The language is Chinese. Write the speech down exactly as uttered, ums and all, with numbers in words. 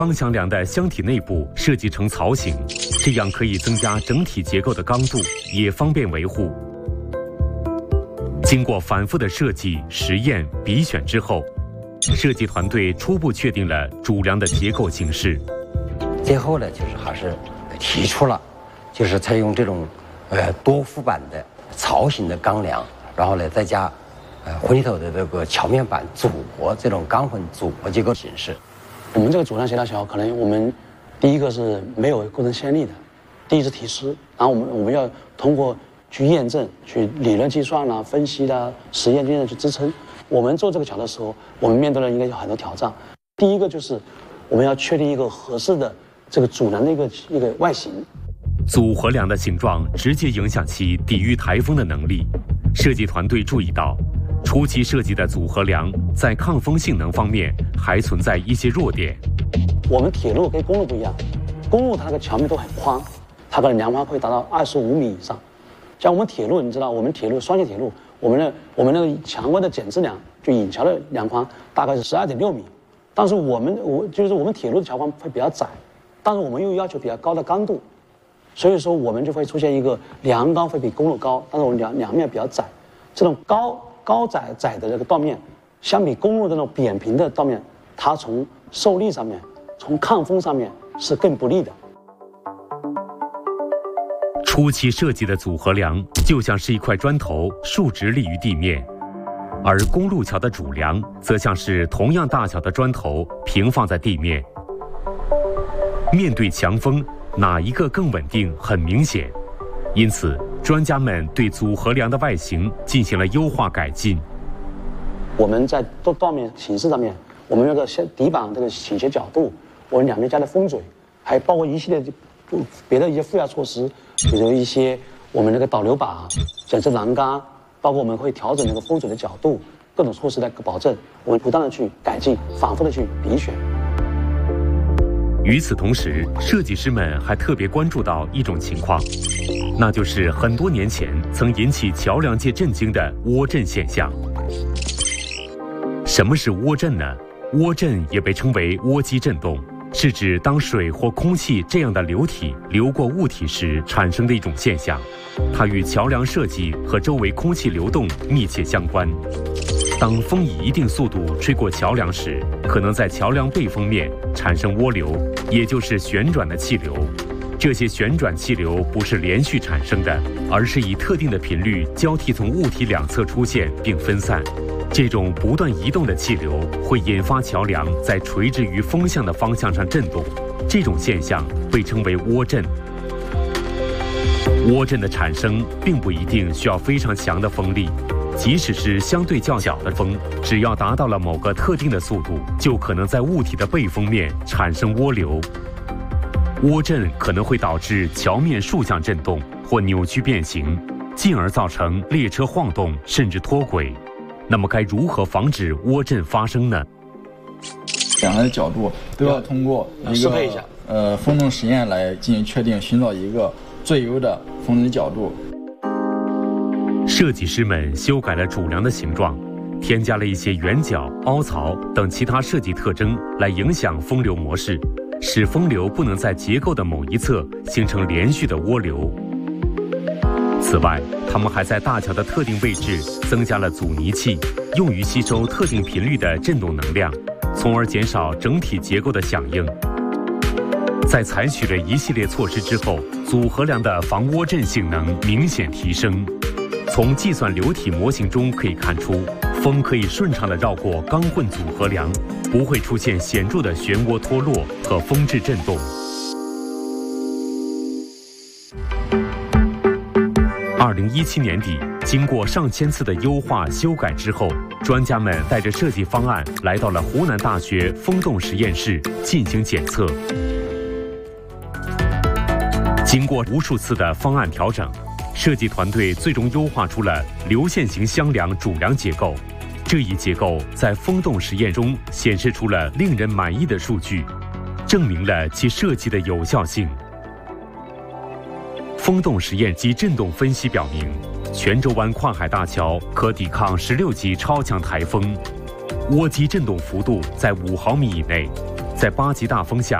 方向梁的箱体内部设计成槽形，这样可以增加整体结构的刚度，也方便维护。经过反复的设计、实验、比选之后，设计团队初步确定了主梁的结构形式。 最后呢，就是还是提出了，就是采用这种呃多副板的槽形的钢梁，然后呢再加呃混头的这个桥面板组合这种钢混组合结构形式。 我们这个主梁协调桥，可能我们第一个是没有构成先例的，第一是提示，然后我们我们要通过去验证、去理论计算啦、分析啦、实验经验去支撑。我们做这个桥的时候，我们面对了应该有很多挑战。第一个就是我们要确定一个合适的这个主梁的一个一个外形。 组合梁的形状直接影响其抵御台风的能力。设计团队注意到，初期设计的组合梁在抗风性能方面还存在一些弱点。 我们铁路跟公路不一样，公路它那个桥面都很宽，它的梁宽会达到二十五米以上。像我们铁路，你知道，我们铁路双线铁路，我们的我们那个墙外的剪支梁，就引桥的梁宽大概是十二点六米，但是我们我就是我们铁路的桥宽会比较窄，但是我们又要求比较高的刚度，所以说我们就会出现一个梁高会比公路高，但是我们梁梁面比较窄，这种高高窄窄的这个道面，相比公路的那种扁平的道面，它从受力上面，从抗风上面是更不利的。 初期设计的组合梁就像是一块砖头竖直立于地面，而公路桥的主梁则像是同样大小的砖头平放在地面。面对强风，哪一个更稳定很明显，因此专家们对组合梁的外形进行了优化改进。 我们在道道面形式上面，我们那个底板这个倾斜角度，我们两边加的风嘴，还包括一系列别的一些附加措施，比如一些我们那个导流把、整式栏杆，包括我们会调整那个风嘴的角度，各种措施来保证我们不断的去改进，反复的去比选。 与此同时，设计师们还特别关注到一种情况，那就是很多年前曾引起桥梁界震惊的涡震现象。什么是涡震呢？涡震也被称为涡激震动，是指当水或空气这样的流体流过物体时产生的一种现象，它与桥梁设计和周围空气流动密切相关。当风以一定速度吹过桥梁时，可能在桥梁背风面产生涡流，也就是旋转的气流。这些旋转气流不是连续产生的，而是以特定的频率交替从物体两侧出现并分散。这种不断移动的气流会引发桥梁在垂直于风向的方向上震动，这种现象被称为涡震。涡震的产生并不一定需要非常强的风力，即使是相对较小的风，只要达到了某个特定的速度，就可能在物体的背风面产生涡流。涡震可能会导致桥面竖向震动或扭曲变形，进而造成列车晃动甚至脱轨。那么该如何防止涡震发生呢？ 两个角度都要通过一个呃风洞实验来进行确定，寻找一个最优的风力角度。 设计师们修改了主梁的形状，添加了一些圆角、凹槽等其他设计特征来影响风流模式，使风流不能在结构的某一侧形成连续的涡流。此外，他们还在大桥的特定位置增加了阻尼器，用于吸收特定频率的振动能量，从而减少整体结构的响应。在采取了一系列措施之后，组合梁的防涡震性能明显提升。从计算流体模型中可以看出，风可以顺畅地绕过钢混组合梁，不会出现显著的漩涡脱落和风质震动。二零一七年底，经过上千次的优化修改之后，专家们带着设计方案来到了湖南大学风洞实验室进行检测。经过无数次的方案调整，设计团队最终优化出了流线型箱梁主梁结构。这一结构在风洞实验中显示出了令人满意的数据，证明了其设计的有效性。风洞实验及震动分析表明，泉州湾跨海大桥可抵抗十六级超强台风，涡激震动幅度在五毫米以内， 在八级大风下，